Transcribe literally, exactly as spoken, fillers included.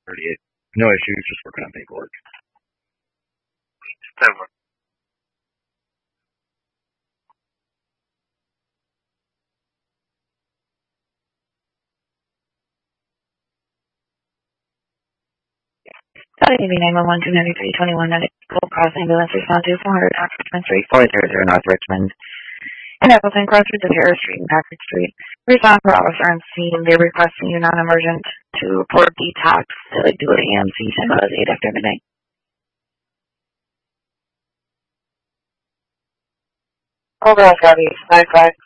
thirty-eight. No issues, just working on paperwork. Over. Saudi Navy nine one one two ninety-three twenty-one Gold Cross Ambulance respond to four hundred Oxford Street, four zero zero North Richmond. And Appleton Crossroads of Harris Street and Packard Street. Respond for officer on scene. They're requesting you non-emergent to report detox to like do it A M C time about eight after midnight. Overall, Scotty, five five.